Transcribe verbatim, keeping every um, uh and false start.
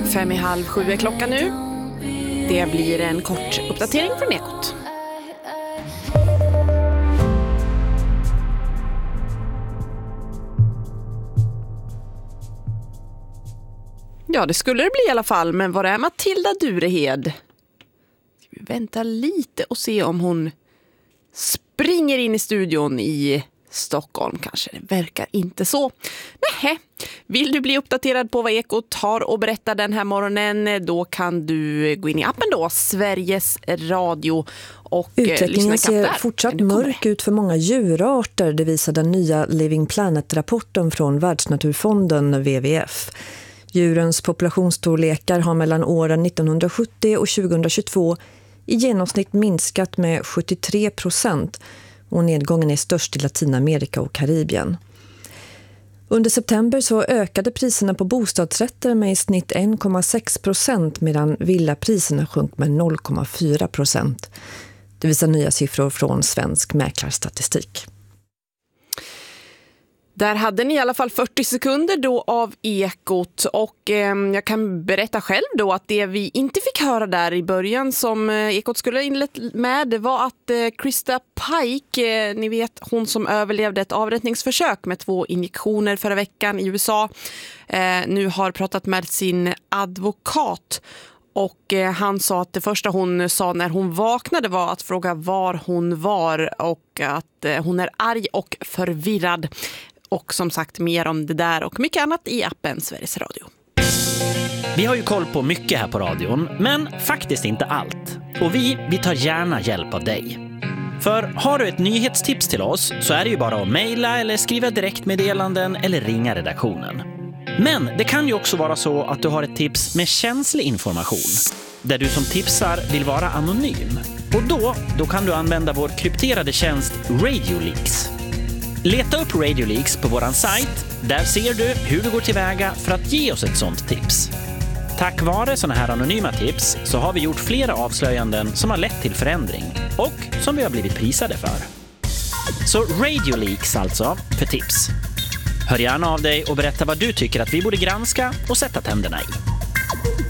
Fem i halv sju är klockan nu. Det blir en kort uppdatering från Ekot. Ja, det skulle det bli i alla fall. Men var är Matilda Durehed? Ska vi vänta lite och se om hon springer in i studion i Stockholm kanske. Det verkar inte så. Nähä. Vill du bli uppdaterad på vad Ekot har och berätta den här morgonen, då kan du gå in i appen då, Sveriges Radio, och utvecklingen ser fortsatt mörk ut för många djurarter. Det visar den nya Living Planet-rapporten från Världsnaturfonden W W F. Djurens populationsstorlekar har mellan åren nittonhundrasjuttio och tjugohundratjugotvå i genomsnitt minskat med sjuttiotre procent, och nedgången är störst i Latinamerika och Karibien. Under september så ökade priserna på bostadsrätter med i snitt en komma sex procent medan villapriserna sjönk med noll komma fyra procent. Det visar nya siffror från Svensk mäklarstatistik. Där hade ni i alla fall fyrtio sekunder då av Ekot, och eh, jag kan berätta själv då att det vi inte fick höra där i början som eh, Ekot skulle inlett med, det var att eh, Krista Pike, eh, ni vet hon som överlevde ett avrättningsförsök med två injektioner förra veckan i U S A, eh, nu har pratat med sin advokat. Och eh, han sa att det första hon sa när hon vaknade var att fråga var hon var, och att eh, hon är arg och förvirrad. Och som sagt, mer om det där och mycket annat i appen Sveriges Radio. Vi har ju koll på mycket här på radion, men faktiskt inte allt. Och vi, vi tar gärna hjälp av dig. För har du ett nyhetstips till oss så är det ju bara att mejla eller skriva direktmeddelanden eller ringa redaktionen. Men det kan ju också vara så att du har ett tips med känslig information, där du som tipsar vill vara anonym. Och då, då kan du använda vår krypterade tjänst RadioLeaks. Leta upp RadioLeaks på våran sajt. Där ser du hur du går tillväga för att ge oss ett sånt tips. Tack vare såna här anonyma tips så har vi gjort flera avslöjanden som har lett till förändring och som vi har blivit prisade för. Så RadioLeaks alltså för tips. Hör gärna av dig och berätta vad du tycker att vi borde granska och sätta tänderna i.